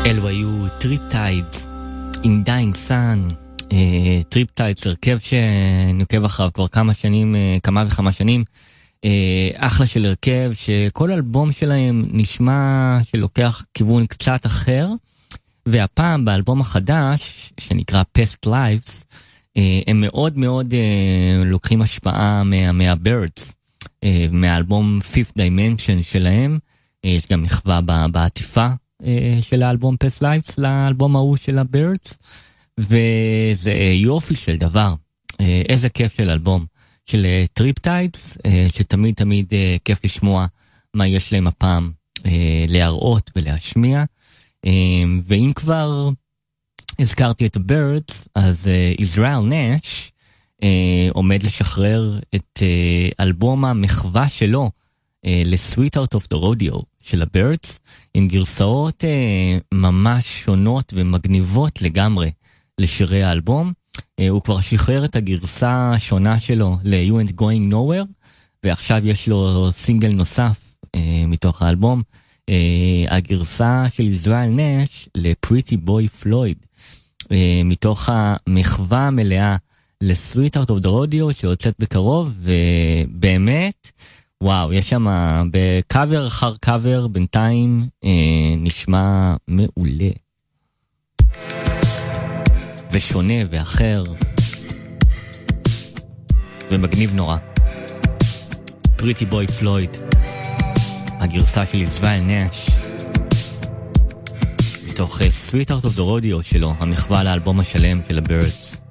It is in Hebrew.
אלו היו טריפטיידס עם דיינג סאן. טריפטיידס, הרכב שנוקב אחריו כבר כמה וכמה שנים. אחלה של הרכב שכל אלבום שלהם נשמע שלוקח כיוון קצת אחר, והפעם באלבום החדש שנקרא Past Lives הם מאוד מאוד לוקחים השפעה מהבירדס, מהאלבום Fifth Dimension שלהם. יש גם מחווה בעטיפה של האלבום Past Lives לאלבום ההוא של הבירדס, וזה יופי של דבר. איזה כיף של אלבום של טריפטיידס, שתמיד תמיד כיף לשמוע מה יש להם הפעם להראות ולהשמיע. ואם כבר הזכרתי את הבירדס, אז ישראל נש עומד לשחרר את אלבום המחווה שלו ל-Sweet Out of the Rodeo של הבירדס, עם גרסאות ממש שונות ומגניבות לגמרי לשירי האלבום. הוא כבר שחרר את הגרסה השונה שלו ל-You Ain't Going Nowhere, ועכשיו יש לו סינגל נוסף מתוך האלבום, הגרסה של ישראל נש ל-Pretty Boy Floyd, מתוך המחווה המלאה ל-Sweet Out of the Rodeo שיוצאת בקרוב, ובאמת וואו, יש שם בקאבר אחר קאבר בינתיים נשמע מעולה ושונה ואחר ומגניב נורא. Pretty Boy Floyd, הגרסה של ישראל נש מתוך Sweet Out of the Rodeo שלו, המחווה לאלבום השלם של הבירדס.